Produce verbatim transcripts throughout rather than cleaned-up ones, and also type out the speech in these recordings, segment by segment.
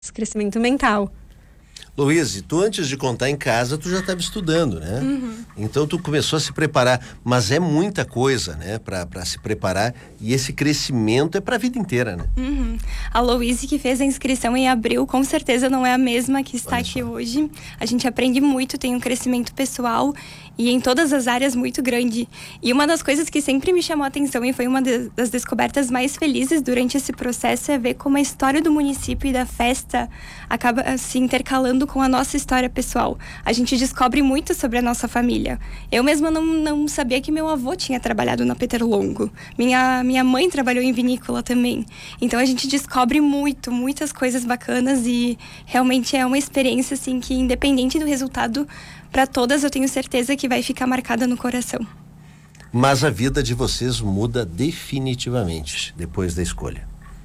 crescimento mental. Luíse, tu antes de contar em casa, tu já estava estudando, né? Uhum. Então tu começou a se preparar, mas é muita coisa, né? Pra, pra se preparar, e esse crescimento é pra vida inteira, né? Uhum. A Luíse que fez a inscrição em abril, com certeza não é a mesma que está Olha aqui só. hoje. A gente aprende muito, tem um crescimento pessoal e em todas as áreas muito grande. E uma das coisas que sempre me chamou a atenção e foi uma de, das descobertas mais felizes durante esse processo é ver como a história do município e da festa acaba se intercalando com a nossa história pessoal. A gente descobre muito sobre a nossa família. Eu mesma não, não sabia que meu avô tinha trabalhado na Peter Longo. Minha, minha mãe trabalhou em vinícola também. Então a gente descobre muito, muitas coisas bacanas e realmente é uma experiência assim que, independente do resultado, para todas eu tenho certeza que vai ficar marcada no coração. Mas a vida de vocês muda definitivamente depois da escolha.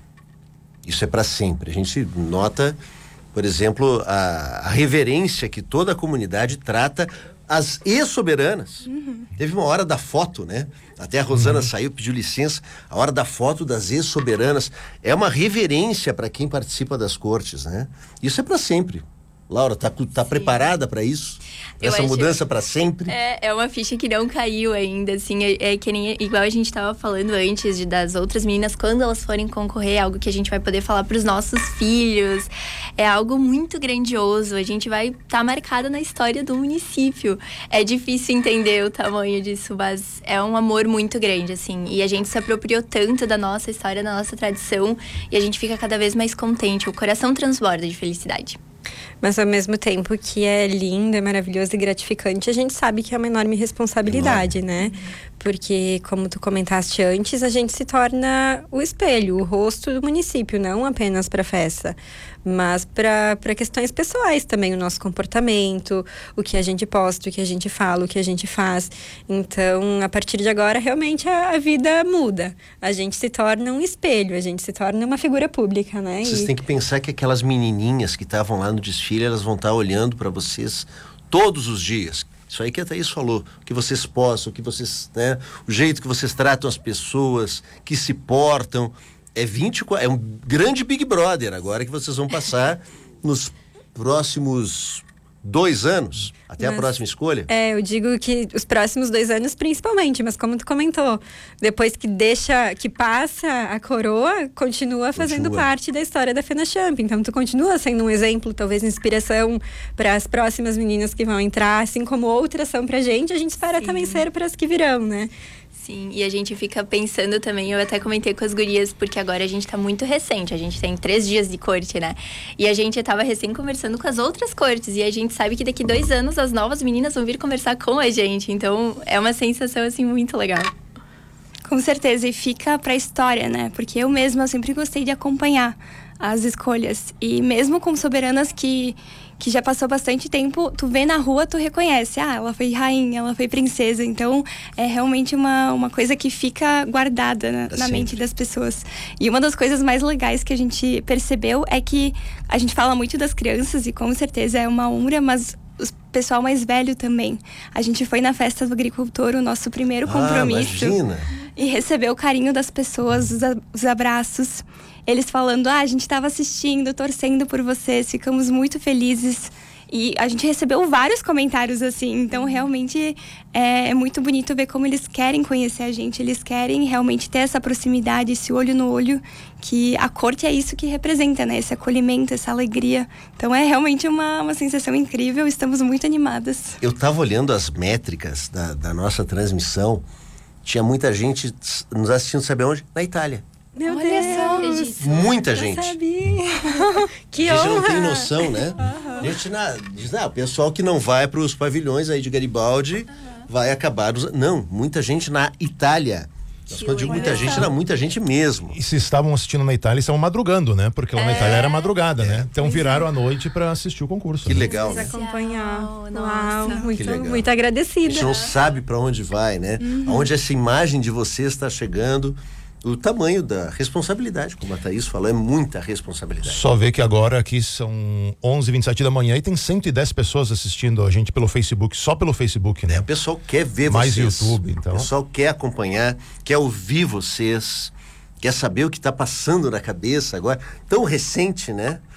Isso é para sempre. A gente nota, por exemplo, a, a reverência que toda a comunidade trata as ex-soberanas. Uhum. Teve uma hora da foto, né? Até a Rosana uhum. saiu, pediu licença. A hora da foto das ex-soberanas é uma reverência para quem participa das cortes, né? Isso é para sempre. Laura, tá, tá preparada para isso? Eu Essa acho, mudança para sempre? É, é uma ficha que não caiu ainda, assim, é, é que nem, igual a gente tava falando antes de, das outras meninas, quando elas forem concorrer, é algo que a gente vai poder falar pros nossos filhos, é algo muito grandioso, a gente vai estar tá marcada na história do município. É difícil entender o tamanho disso, mas é um amor muito grande, assim, e a gente se apropriou tanto da nossa história, da nossa tradição, e a gente fica cada vez mais contente, o coração transborda de felicidade. Mas ao mesmo tempo que é lindo, é maravilhoso e gratificante, a gente sabe que é uma enorme responsabilidade, né? Porque, como tu comentaste antes, a gente se torna o espelho, o rosto do município, não apenas para a festa, mas para para questões pessoais também, o nosso comportamento, o que a gente posta, o que a gente fala, o que a gente faz. Então, a partir de agora, realmente a, a vida muda. A gente se torna um espelho, a gente se torna uma figura pública, né? Vocês e... têm que pensar que aquelas menininhas que estavam lá no desfile, elas vão estar olhando para vocês todos os dias. Isso aí que a Thaís falou, o que vocês possam, o que vocês, né, o jeito que vocês tratam as pessoas, que se portam, é vinte e quatro, é um grande Big Brother agora que vocês vão passar nos próximos dois anos, até mas, a próxima escolha. É, eu digo que os próximos dois anos principalmente, mas como tu comentou, depois que deixa, que passa a coroa, continua fazendo continua. parte da história da FENACHAMP. Então tu continua sendo um exemplo, talvez inspiração para as próximas meninas que vão entrar, assim como outras são pra gente, a gente espera Sim. também ser para as que virão, né? Sim, e a gente fica pensando também, eu até comentei com as gurias, porque agora a gente tá muito recente, a gente tem três dias de corte, né? E a gente tava recém conversando com as outras cortes, e a gente sabe que daqui dois anos as novas meninas vão vir conversar com a gente, então é uma sensação, assim, muito legal. Com certeza, e fica pra história, né? Porque eu mesma eu sempre gostei de acompanhar as escolhas, e mesmo com soberanas que... que já passou bastante tempo, tu vê na rua, tu reconhece, ah, ela foi rainha, ela foi princesa, então é realmente uma, uma coisa que fica guardada na, na mente das pessoas. E uma das coisas mais legais que a gente percebeu é que a gente fala muito das crianças e com certeza é uma honra, mas o pessoal mais velho também. A gente foi na festa do agricultor, o nosso primeiro compromisso. Ah, imagina! E recebeu o carinho das pessoas, os, a, os abraços. Eles falando, ah, a gente estava assistindo, torcendo por vocês, ficamos muito felizes. E a gente recebeu vários comentários assim, então realmente é, é muito bonito ver como eles querem conhecer a gente, eles querem realmente ter essa proximidade, esse olho no olho, que a corte é isso que representa, né? Esse acolhimento, essa alegria. Então é realmente uma, uma sensação incrível, estamos muito animadas. Eu estava olhando as métricas da, da nossa transmissão, tinha muita gente nos assistindo, sabe onde? Na Itália. Meu Olha Deus! só, muita eu gente. Sabia. Que a gente honra. não tem noção, né? Uhum. A gente na, diz, ah, o pessoal que não vai para os pavilhões aí de Garibaldi uhum. vai acabar... Us... Não, muita gente na Itália. Mas quando eu digo muita gente, era muita gente mesmo. E se estavam assistindo na Itália, estavam madrugando, né? Porque lá é. na Itália era madrugada, é. né? Então viraram à noite para assistir o concurso. Que né? legal, né? acompanhar. Nossa. Uau, muito, legal. muito agradecida. A gente não sabe para onde vai, né? Uhum. Aonde essa imagem de você está chegando... O tamanho da responsabilidade, como a Thaís falou, é muita responsabilidade. Só ver que agora aqui são onze e vinte e sete da manhã e tem cento e dez pessoas assistindo a gente pelo Facebook, só pelo Facebook, né? É, o pessoal quer ver Mais vocês. Mais YouTube, então. O pessoal quer acompanhar, quer ouvir vocês, quer saber o que está passando na cabeça agora. Tão recente, né?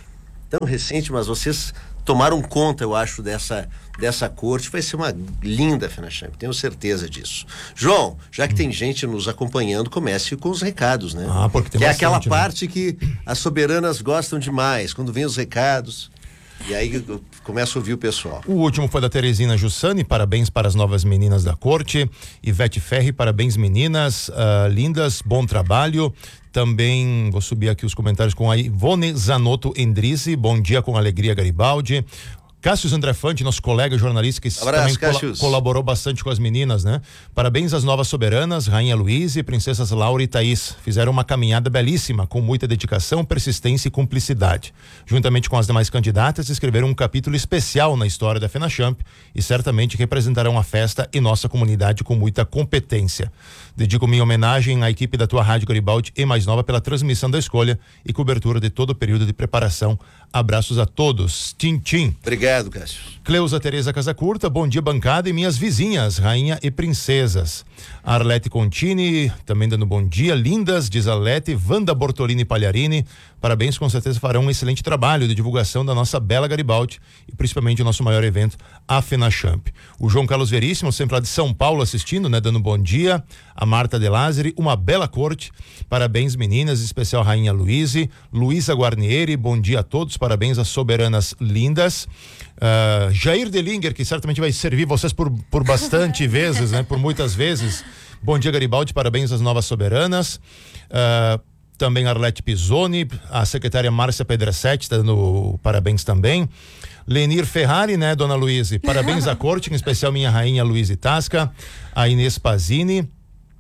tão recente, mas vocês tomaram conta, eu acho, dessa, dessa corte. Vai ser uma linda FenaChamp, tenho certeza disso. João, já que hum. tem gente nos acompanhando, comece com os recados, né? Ah, porque tem que é bastante, aquela né? parte que as soberanas gostam demais, quando vem os recados. E aí eu começo a ouvir o pessoal. O último foi da Teresina Jussani, parabéns para as novas meninas da corte. Ivete Ferri, parabéns meninas, uh, lindas, bom trabalho. Também vou subir aqui os comentários com a Ivone Zanotto Endrizi, bom dia com alegria Garibaldi. Cássio André Fante, nosso colega jornalista que Abraço, também cola- colaborou bastante com as meninas, né? Parabéns às novas soberanas, Rainha Luísa e Princesas Laura e Thaís. Fizeram uma caminhada belíssima, com muita dedicação, persistência e cumplicidade. Juntamente com as demais candidatas, escreveram um capítulo especial na história da FenaChamp e certamente representarão a festa e nossa comunidade com muita competência. Dedico minha homenagem à equipe da tua Rádio Garibaldi e Mais Nova pela transmissão da escolha e cobertura de todo o período de preparação. Abraços a todos. Tchim, tchim. Obrigado, Cássio. Cleusa Tereza Casacurta, bom dia bancada e minhas vizinhas, rainha e princesas. Arlete Contini, também dando bom dia, lindas, diz Arlete, Wanda Bortolini Pagliarini, parabéns, com certeza farão um excelente trabalho de divulgação da nossa bela Garibaldi e principalmente o nosso maior evento, a FenaChamp. O João Carlos Veríssimo, sempre lá de São Paulo assistindo, né, dando bom dia. A Marta De Lázari, uma bela corte, parabéns meninas, em especial Rainha Luísa, Luísa Guarnieri, bom dia a todos, parabéns às soberanas lindas. Uh, Jair Delinger, que certamente vai servir vocês por, por bastante vezes, né? Por muitas vezes. Bom dia, Garibaldi, parabéns às novas soberanas. Uh, também Arlete Pisoni, a secretária Márcia Pedresetti, dando parabéns também. Lenir Ferrari, né, dona Luísa? Parabéns à corte, em especial minha rainha Luísa Tasca, a Inês Pazini.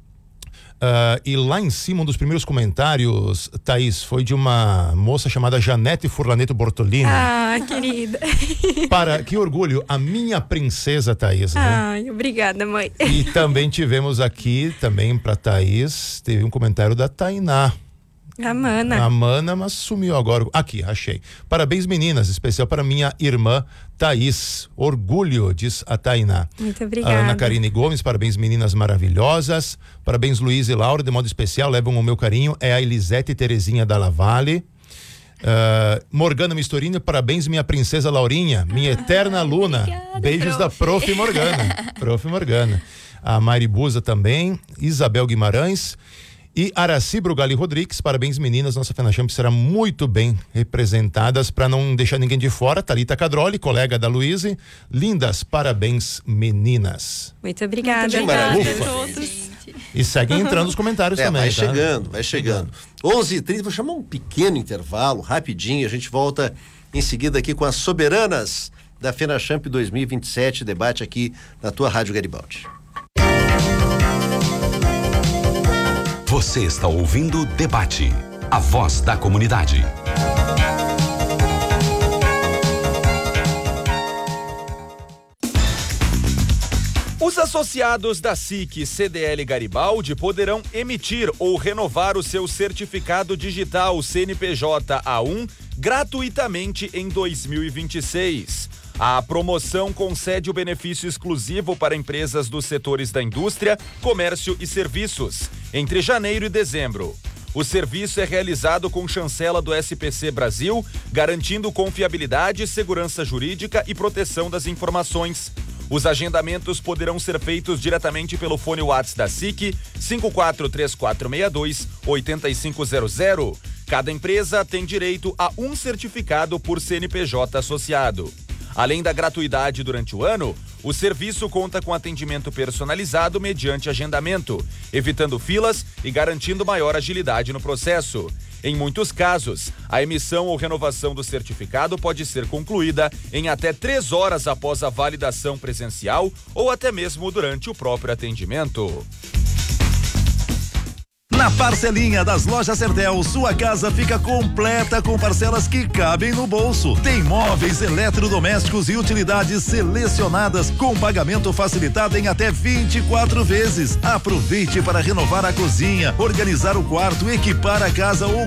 Uh, e lá em cima, um dos primeiros comentários, Thaís, foi de uma moça chamada Janete Furlaneto Bortolini. Ah, querida. Para, que orgulho, a minha princesa Thaís, né? Ai, obrigada, mãe. E também tivemos aqui, também para Thaís, teve um comentário da Tainá. A Mana. A Mana, mas sumiu agora. Aqui, achei. Parabéns, meninas, especial para minha irmã Thaís. Orgulho, diz a Tainá. Muito obrigada. A Ana Karine Gomes, parabéns, meninas maravilhosas. Parabéns, Luiz e Laura, de modo especial, levam o meu carinho. É a Elisete Terezinha da Lavalle. Uh, Morgana Mistorini, parabéns, minha princesa Laurinha, minha ah, eterna aluna. Obrigada, beijos prof. da Prof Morgana. Prof Morgana. A Mari Buza também. Isabel Guimarães. E Araci Brugali Rodrigues, parabéns meninas, nossa FenaChamp será muito bem representadas, para não deixar ninguém de fora. Thalita Cadroli, colega da Luísa, lindas, parabéns meninas. Muito obrigada. Muito obrigada maravilha. a todos. E seguem entrando os comentários É, também. vai tá? chegando, vai chegando. onze e trinta, vou chamar um pequeno intervalo, rapidinho, a gente volta em seguida aqui com as soberanas da FenaChamp dois mil e vinte e sete, debate aqui na tua Rádio Garibaldi. Você está ouvindo Debate, a voz da comunidade. Os associados da S I C C D L Garibaldi poderão emitir ou renovar o seu certificado digital C N P J A um gratuitamente em dois mil e vinte e seis. A promoção concede o benefício exclusivo para empresas dos setores da indústria, comércio e serviços, entre janeiro e dezembro. O serviço é realizado com chancela do S P C Brasil, garantindo confiabilidade, segurança jurídica e proteção das informações. Os agendamentos poderão ser feitos diretamente pelo fone WhatsApp da S I C, cinco quatro três quatro seis dois oito cinco zero zero. Cada empresa tem direito a um certificado por C N P J associado. Além da gratuidade durante o ano, o serviço conta com atendimento personalizado mediante agendamento, evitando filas e garantindo maior agilidade no processo. Em muitos casos, a emissão ou renovação do certificado pode ser concluída em até três horas após a validação presencial ou até mesmo durante o próprio atendimento. Na parcelinha das lojas Sertel, sua casa fica completa com parcelas que cabem no bolso. Tem móveis, eletrodomésticos e utilidades selecionadas com pagamento facilitado em até vinte e quatro vezes. Aproveite para renovar a cozinha, organizar o quarto, equipar a casa ou